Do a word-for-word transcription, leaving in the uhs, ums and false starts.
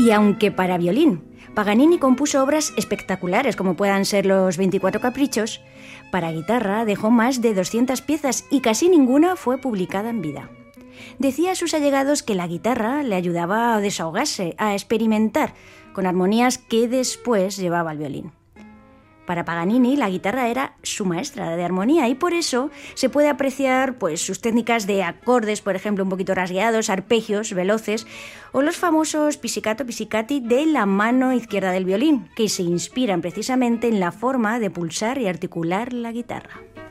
Y aunque para violín Paganini compuso obras espectaculares como puedan ser los veinticuatro Caprichos, para guitarra dejó más de doscientas piezas y casi ninguna fue publicada en vida. Decía a sus allegados que la guitarra le ayudaba a desahogarse, a experimentar con armonías que después llevaba al violín. Para Paganini, la guitarra era su maestra de armonía y por eso se puede apreciar pues, sus técnicas de acordes, por ejemplo, un poquito rasgueados, arpegios veloces, o los famosos pizzicato pizzicati de la mano izquierda del violín, que se inspiran precisamente en la forma de pulsar y articular la guitarra.